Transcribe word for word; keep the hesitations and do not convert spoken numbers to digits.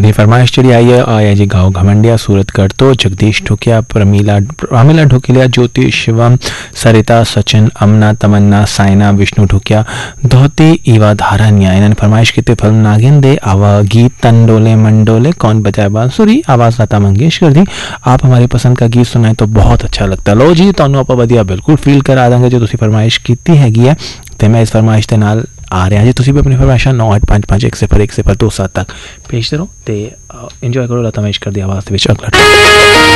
अगली फरमाइश चली आई है आया जी गाँव घमंडिया सूरतगढ़ तो जगदीश ठुकिया प्रमीला प्रामिला ढुकिया ज्योति शिवम सरिता सचिन अमना तमन्ना साइना विष्णु ढुकिया धोती ईवा धारानिया इन्होंने फरमाइश की फिल्म नागिन दे आवा गीत तंडोले मंडोले कौन बजाए बांसुरी आवाज़ लता मंगेशकर दी। आप हमारी पसंद का गीत सुनाए तो बहुत अच्छा लगता। लो जी तुहानू आपां वधिया बिल्कुल फील करा देंगे जो तुसीं फरमाइश कीती हैगी है ते मैं इस फरमाइश के नाल आ रहा जी। तुसीं भी अपनी फरमाइशां नौ अठ पाँच पाँच एक सिफर एक सिफर दो सात तक भेजते रहो तो इंजॉय करो लता मंगेशकर दी आवाज़ दे विच अगला